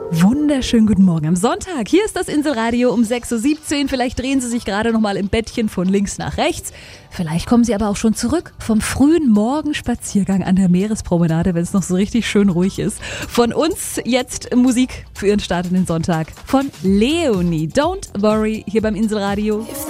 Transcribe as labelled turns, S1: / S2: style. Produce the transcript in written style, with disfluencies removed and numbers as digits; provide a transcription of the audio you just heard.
S1: Wunderschönen guten Morgen am Sonntag. Hier ist das Inselradio um 6.17 Uhr. Vielleicht drehen Sie sich gerade noch mal im Bettchen von links nach rechts. Vielleicht kommen Sie aber auch schon zurück vom frühen Morgenspaziergang an der Meerespromenade, wenn es noch so richtig schön ruhig ist. Von uns jetzt Musik für Ihren Start in den Sonntag von Leonie. Don't Worry hier beim Inselradio.